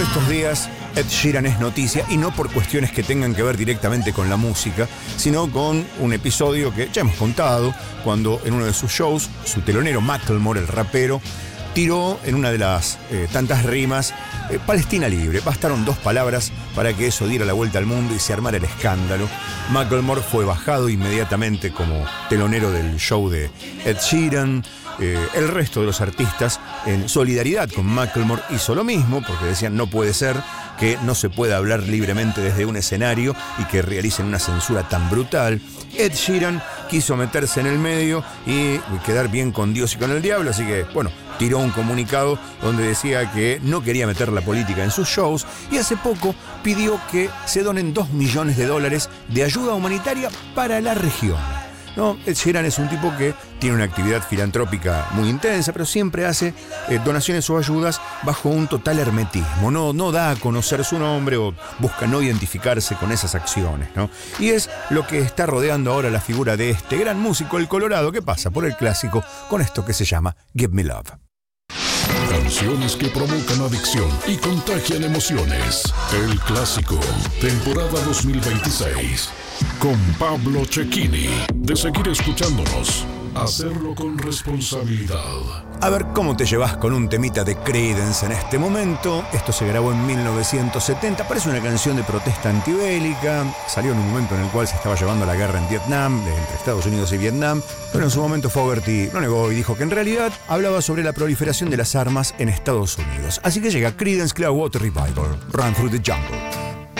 estos días Ed Sheeran es noticia, y no por cuestiones que tengan que ver directamente con la música, sino con un episodio que ya hemos contado, cuando en uno de sus shows, su telonero Macklemore, el rapero, tiró en una de las tantas rimas Palestina libre. Bastaron 2 palabras para que eso diera la vuelta al mundo y se armara el escándalo. Macklemore fue bajado inmediatamente como telonero del show de Ed Sheeran. El resto de los artistas, en solidaridad con Macklemore, hizo lo mismo, porque decían no puede ser que no se pueda hablar libremente desde un escenario y que realicen una censura tan brutal. Ed Sheeran quiso meterse en el medio y quedar bien con Dios y con el diablo, así que, bueno, tiró un comunicado donde decía que no quería meter la política en sus shows, y hace poco pidió que se donen $2 millones de ayuda humanitaria para la región. No, Ed Sheeran es un tipo que tiene una actividad filantrópica muy intensa, pero siempre hace donaciones o ayudas bajo un total hermetismo. No da a conocer su nombre o busca no identificarse con esas acciones, ¿no? Y es lo que está rodeando ahora la figura de este gran músico, el Colorado, que pasa por el clásico con esto que se llama Give Me Love. Canciones que provocan adicción y contagian emociones. El clásico, temporada 2026. Con Pablo Cecchini. De seguir escuchándonos, hacerlo con responsabilidad. A ver cómo te llevas con un temita de Creedence en este momento. Esto se grabó en 1970. Parece una canción de protesta antibélica. Salió en un momento en el cual se estaba llevando la guerra en Vietnam, entre Estados Unidos y Vietnam. Pero en su momento Fogerty lo negó y dijo que en realidad hablaba sobre la proliferación de las armas en Estados Unidos. Así que llega Creedence Clearwater Revival, Run Through the Jungle.